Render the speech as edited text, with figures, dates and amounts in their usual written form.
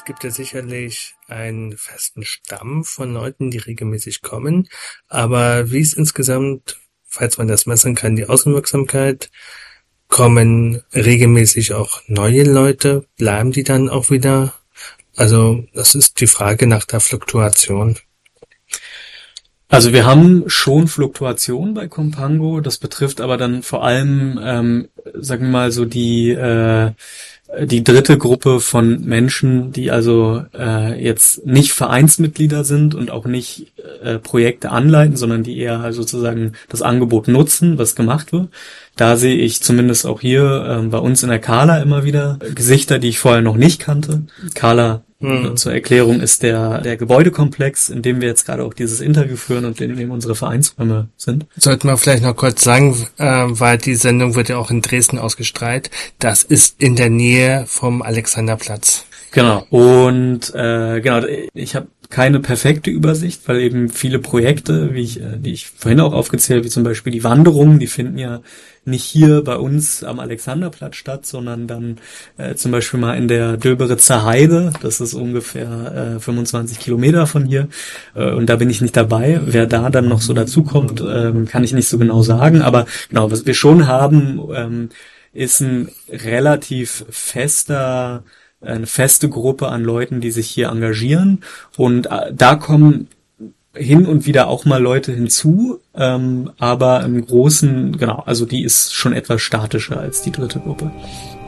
gibt ja sicherlich einen festen Stamm von Leuten, die regelmäßig kommen. Aber wie ist insgesamt, falls man das messen kann, die Außenwirksamkeit? Kommen regelmäßig auch neue Leute? Bleiben die dann auch wieder? Also, das ist die Frage nach der Fluktuation. Also wir haben schon Fluktuation bei Kompango, das betrifft aber dann vor allem, sagen wir mal so die dritte Gruppe von Menschen, die also jetzt nicht Vereinsmitglieder sind und auch nicht Projekte anleiten, sondern die eher halt sozusagen das Angebot nutzen, was gemacht wird. Da sehe ich zumindest auch hier bei uns in der Kala immer wieder Gesichter, die ich vorher noch nicht kannte. Kala, zur Erklärung, ist der Gebäudekomplex, in dem wir jetzt gerade auch dieses Interview führen und in dem unsere Vereinsräume sind. Sollten wir vielleicht noch kurz sagen, weil die Sendung wird ja auch in Dresden ausgestrahlt. Das ist in der Nähe vom Alexanderplatz. Genau. Und genau, ich habe keine perfekte Übersicht, weil eben viele Projekte, die ich vorhin auch aufgezählt, wie zum Beispiel die Wanderungen, die finden ja nicht hier bei uns am Alexanderplatz statt, sondern dann zum Beispiel mal in der Döberitzer Heide. Das ist ungefähr 25 Kilometer von hier. Und da bin ich nicht dabei. Wer da dann noch so dazukommt, kann ich nicht so genau sagen. Aber genau, was wir schon haben, ist eine feste Gruppe an Leuten, die sich hier engagieren. Und da kommen hin und wieder auch mal Leute hinzu, aber im Großen, genau, also die ist schon etwas statischer als die dritte Gruppe.